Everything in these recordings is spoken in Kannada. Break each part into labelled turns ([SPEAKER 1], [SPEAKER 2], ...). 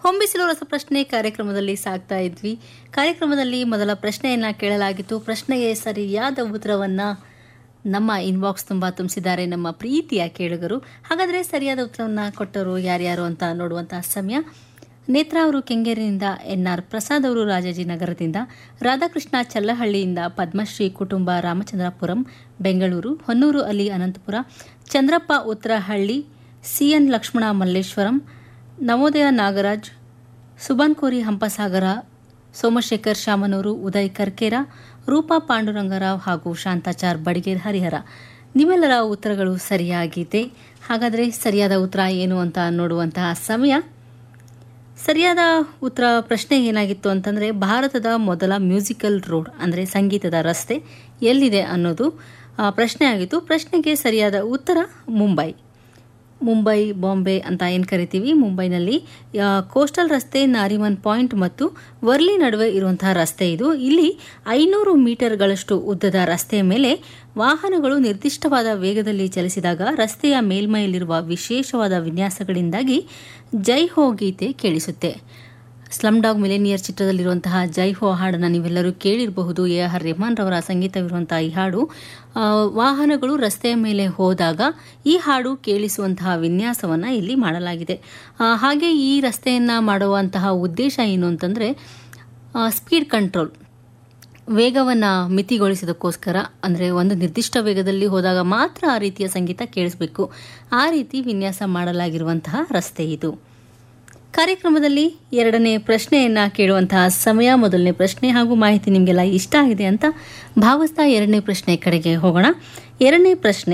[SPEAKER 1] ಹೊಂಬಿಸಿಲು ರಸಪ್ರಶ್ನೆ ಕಾರ್ಯಕ್ರಮದಲ್ಲಿ ಸಾಗ್ತಾ ಇದ್ವಿ. ಕಾರ್ಯಕ್ರಮದಲ್ಲಿ ಮೊದಲ ಪ್ರಶ್ನೆಯನ್ನ ಕೇಳಲಾಗಿತ್ತು. ಪ್ರಶ್ನೆಗೆ ಸರಿಯಾದ ಉತ್ತರವನ್ನ ನಮ್ಮ ಇನ್ಬಾಕ್ಸ್ ತುಂಬ ತುಂಬಿಸಿದ್ದಾರೆ ನಮ್ಮ ಪ್ರೀತಿಯ ಕೇಳುಗರು. ಹಾಗಾದರೆ ಸರಿಯಾದ ಉತ್ತರವನ್ನು ಕೊಟ್ಟರು ಯಾರ್ಯಾರು ಅಂತ ನೋಡುವಂತಹ ಸಮಯ. ನೇತ್ರಾ ಅವರು ಕೆಂಗೇರಿಯಿಂದ, ಎನ್ಆರ್ ಪ್ರಸಾದ್ ಅವರು ರಾಜಾಜಿನಗರದಿಂದ, ರಾಧಾಕೃಷ್ಣ ಚಲ್ಲಹಳ್ಳಿಯಿಂದ, ಪದ್ಮಶ್ರೀ ಕುಟುಂಬ ರಾಮಚಂದ್ರಪುರಂ ಬೆಂಗಳೂರು, ಹೊನ್ನೂರು ಅಲಿ ಅನಂತಪುರ, ಚಂದ್ರಪ್ಪ ಉತ್ತರಹಳ್ಳಿ, ಸಿಎನ್ ಲಕ್ಷ್ಮಣ ಮಲ್ಲೇಶ್ವರಂ, ನವೋದಯ ನಾಗರಾಜ್, ಸುಬಾನ್ಕೋರಿ ಹಂಪಸಾಗರ, ಸೋಮಶೇಖರ್ ಶಾಮನೂರು, ಉದಯ್ ಕರ್ಕೇರ, ರೂಪಾ ಪಾಂಡುರಂಗರಾವ್ ಹಾಗೂ ಶಾಂತಾಚಾರ್ ಬಡಿಗೇರ್ ಹರಿಹರ. ನಿಮ್ಮೆಲ್ಲರ ಉತ್ತರಗಳು ಸರಿಯಾಗಿದೆ. ಹಾಗಾದರೆ ಸರಿಯಾದ ಉತ್ತರ ಏನು ಅಂತ ನೋಡುವಂತಹ ಸಮಯ. ಸರಿಯಾದ ಉತ್ತರ ಪ್ರಶ್ನೆ ಏನಾಗಿತ್ತು ಅಂತಂದರೆ, ಭಾರತದ ಮೊದಲ ಮ್ಯೂಸಿಕಲ್ ರೋಡ್ ಅಂದರೆ ಸಂಗೀತದ ರಸ್ತೆ ಎಲ್ಲಿದೆ ಅನ್ನೋದು ಪ್ರಶ್ನೆ ಆಗಿತ್ತು. ಪ್ರಶ್ನೆಗೆ ಸರಿಯಾದ ಉತ್ತರ ಮುಂಬೈ, ಬಾಂಬೆ ಅಂತ ಏನು ಕರಿತೀವಿ. ಮುಂಬೈನಲ್ಲಿ ಕೋಸ್ಟಲ್ ರಸ್ತೆ, ನಾರಿಮನ್ ಪಾಯಿಂಟ್ ಮತ್ತು ವರ್ಲಿ ನಡುವೆ ಇರುವಂತಹ ರಸ್ತೆ ಇದು. ಇಲ್ಲಿ 500 ಮೀಟರ್ಗಳಷ್ಟು ಉದ್ದದ ರಸ್ತೆಯ ಮೇಲೆ ವಾಹನಗಳು ನಿರ್ದಿಷ್ಟವಾದ ವೇಗದಲ್ಲಿ ಚಲಿಸಿದಾಗ ರಸ್ತೆಯ ಮೇಲ್ಮೈಯಲ್ಲಿರುವ ವಿಶೇಷವಾದ ವಿನ್ಯಾಸಗಳಿಂದಾಗಿ ಜೈ ಹೋ ಗೀತೆ ಕೇಳಿಸುತ್ತೆ. ಸ್ಲಮ್ ಡಾಗ್ ಮಿಲೇನಿಯರ್ ಚಿತ್ರದಲ್ಲಿರುವಂತಹ ಜೈ ಹೋ ಹಾಡನ್ನು ನೀವೆಲ್ಲರೂ ಕೇಳಿರಬಹುದು. AR ರೆಹಮಾನ್ ರವರ ಸಂಗೀತವಿರುವಂತಹ ಈ ಹಾಡು ವಾಹನಗಳು ರಸ್ತೆಯ ಮೇಲೆ ಹೋದಾಗ ಈ ಹಾಡು ಕೇಳಿಸುವಂತಹ ವಿನ್ಯಾಸವನ್ನು ಇಲ್ಲಿ ಮಾಡಲಾಗಿದೆ. ಹಾಗೆ ಈ ರಸ್ತೆಯನ್ನು ಮಾಡುವಂತಹ ಉದ್ದೇಶ ಏನು ಅಂತಂದರೆ, ಸ್ಪೀಡ್ ಕಂಟ್ರೋಲ್, ವೇಗವನ್ನು ಮಿತಿಗೊಳಿಸೋದಕ್ಕೋಸ್ಕರ. ಅಂದರೆ ಒಂದು ನಿರ್ದಿಷ್ಟ ವೇಗದಲ್ಲಿ ಹೋದಾಗ ಮಾತ್ರ ಆ ರೀತಿಯ ಸಂಗೀತ ಕೇಳಿಸಬೇಕು, ಆ ರೀತಿ ವಿನ್ಯಾಸ ಮಾಡಲಾಗಿರುವಂತಹ ರಸ್ತೆ ಇದು. ಕಾರ್ಯಕ್ರಮದಲ್ಲಿ ಎರಡನೇ ಪ್ರಶ್ನೆಯನ್ನು ಕೇಳುವಂತಹ ಸಮಯ. ಮೊದಲನೇ ಪ್ರಶ್ನೆ ಹಾಗೂ ಮಾಹಿತಿ ನಿಮಗೆಲ್ಲ ಇಷ್ಟ ಆಗಿದೆ ಅಂತ ಭಾವಿಸ್ತಾ ಎರಡನೇ ಪ್ರಶ್ನೆ ಕಡೆಗೆ ಹೋಗೋಣ. ಎರಡನೇ ಪ್ರಶ್ನೆ,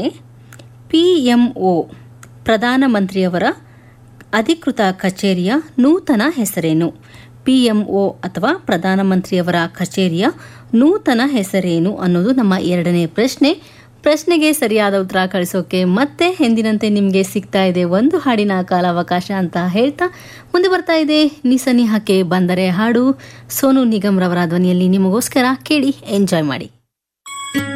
[SPEAKER 1] PMO ಪ್ರಧಾನಮಂತ್ರಿಯವರ ಅಧಿಕೃತ ಕಚೇರಿಯ ನೂತನ ಹೆಸರೇನು? PMO ಅಥವಾ ಪ್ರಧಾನಮಂತ್ರಿಯವರ ಕಚೇರಿಯ ನೂತನ ಹೆಸರೇನು ಅನ್ನೋದು ನಮ್ಮ ಎರಡನೇ ಪ್ರಶ್ನೆ. ಪ್ರಶ್ನೆಗೆ ಸರಿಯಾದ ಉತ್ತರ ಕಳಿಸೋಕೆ ಮತ್ತೆ ಎಂದಿನಂತೆ ನಿಮಗೆ ಸಿಗ್ತಾ ಇದೆ ಒಂದು ಹಾಡಿನ ಕಾಲಾವಕಾಶ ಅಂತ ಹೇಳ್ತಾ ಮುಂದೆ ಬರ್ತಾ ಇದೆ ನಿಸನಿಹಕ್ಕೆ ಬಂದರೆ ಹಾಡು. ಸೋನು ನಿಗಮ್ ರವರ ಧ್ವನಿಯಲ್ಲಿ ನಿಮಗೋಸ್ಕರ. ಕೇಳಿ, ಎಂಜಾಯ್ ಮಾಡಿ.